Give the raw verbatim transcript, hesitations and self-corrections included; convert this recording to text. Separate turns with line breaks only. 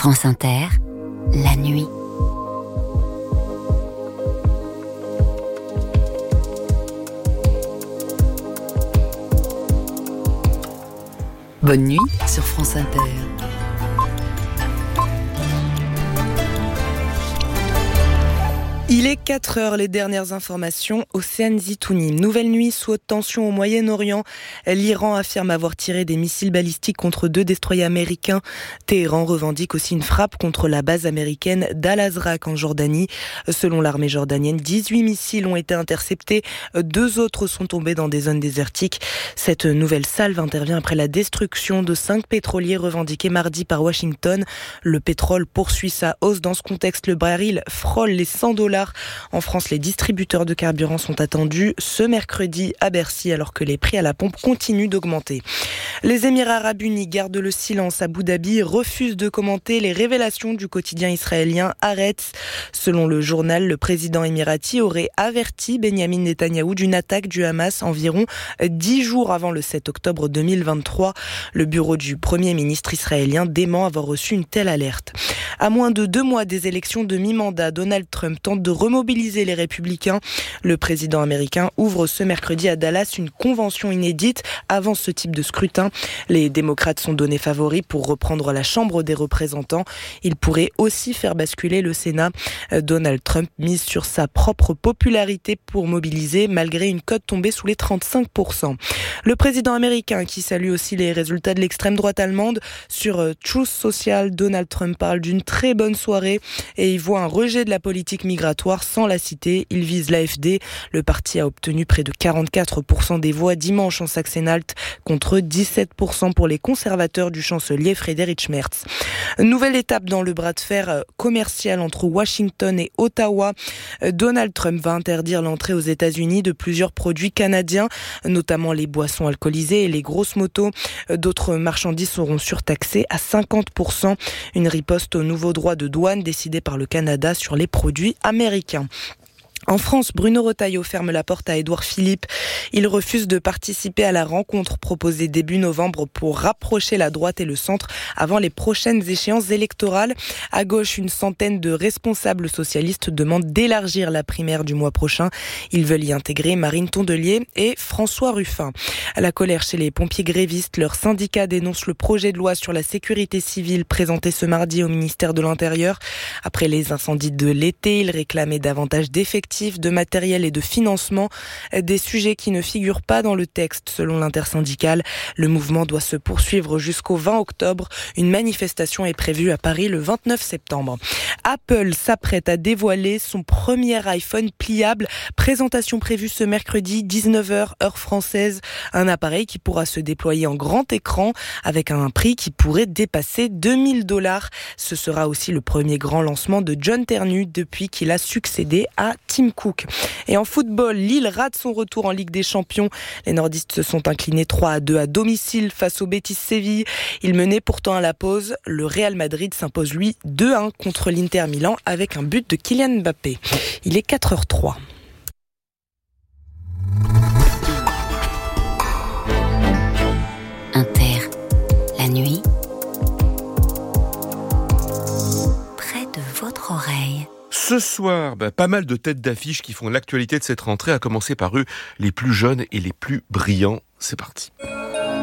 France Inter, la nuit. Bonne nuit sur France Inter.
Il est quatre heures, les dernières informations, Océane Zitouni. Nouvelle nuit sous haute tension au Moyen-Orient. L'Iran affirme avoir tiré des missiles balistiques contre deux destroyers américains. Téhéran revendique aussi une frappe contre la base américaine d'Al-Azraq en Jordanie. Selon l'armée jordanienne, dix-huit missiles ont été interceptés. Deux autres sont tombés dans des zones désertiques. Cette nouvelle salve intervient après la destruction de cinq pétroliers revendiqués mardi par Washington. Le pétrole poursuit sa hausse. Dans ce contexte, le baril frôle les cent dollars. En France, les distributeurs de carburant sont attendus ce mercredi à Bercy, alors que les prix à la pompe continuent d'augmenter. Les Émirats arabes unis gardent le silence. Abu Dhabi refuse de commenter les révélations du quotidien israélien Haaretz. Selon le journal, le président émirati aurait averti Benyamin Netanyahou d'une attaque du Hamas environ dix jours avant le sept octobre deux mille vingt-trois. Le bureau du Premier ministre israélien dément avoir reçu une telle alerte. À moins de deux mois des élections de mi-mandat, Donald Trump tente de remobiliser les républicains. Le président américain ouvre ce mercredi à Dallas une convention inédite avant ce type de scrutin. Les démocrates sont donnés favoris pour reprendre la Chambre des représentants. Il pourrait aussi faire basculer le Sénat. Donald Trump mise sur sa propre popularité pour mobiliser, malgré une cote tombée sous les trente-cinq pour cent. Le président américain, qui salue aussi les résultats de l'extrême droite allemande, sur Truth Social, Donald Trump parle d'une très bonne soirée et il voit un rejet de la politique migratoire sans la citer. Il vise l'A F D. Le parti a obtenu près de quarante-quatre pour cent des voix dimanche en Saxe-Anhalt contre dix-sept pour cent pour les conservateurs du chancelier Friedrich Merz. Nouvelle étape dans le bras de fer commercial entre Washington et Ottawa. Donald Trump va interdire l'entrée aux États-Unis de plusieurs produits canadiens, notamment les boissons alcoolisées et les grosses motos. D'autres marchandises seront surtaxées à cinquante pour cent. Une riposte au nouveau droit de douane décidé par le Canada sur les produits américains. En France, Bruno Retailleau ferme la porte à Édouard Philippe. Il refuse de participer à la rencontre proposée début novembre pour rapprocher la droite et le centre avant les prochaines échéances électorales. À gauche, une centaine de responsables socialistes demandent d'élargir la primaire du mois prochain. Ils veulent y intégrer Marine Tondelier et François Ruffin. À la colère chez les pompiers grévistes, leur syndicat dénonce le projet de loi sur la sécurité civile présenté ce mardi au ministère de l'Intérieur. Après les incendies de l'été, ils réclamaient davantage d'effectifs, de matériel et de financement, des sujets qui ne figurent pas dans le texte selon l'intersyndicale. Le mouvement doit se poursuivre jusqu'au vingt octobre. Une manifestation est prévue à Paris le vingt-neuf septembre. Apple s'apprête à dévoiler son premier iPhone pliable. Présentation prévue ce mercredi, dix-neuf heures, heure française. Un appareil qui pourra se déployer en grand écran avec un prix qui pourrait dépasser deux mille dollars. Ce sera aussi le premier grand lancement de John Ternu depuis qu'il a succédé à Tim Cook. Et en football, Lille rate son retour en Ligue des Champions. Les nordistes se sont inclinés trois à deux à domicile face au Betis Séville. Ils menaient pourtant à la pause. Le Real Madrid s'impose lui deux à un contre l'Inter Milan avec un but de Kylian Mbappé. Il est quatre heures trois.
Inter, la nuit, près de votre oreille.
Ce soir, bah, pas mal de têtes d'affiche qui font l'actualité de cette rentrée, à commencer par eux, les plus jeunes et les plus brillants. C'est parti.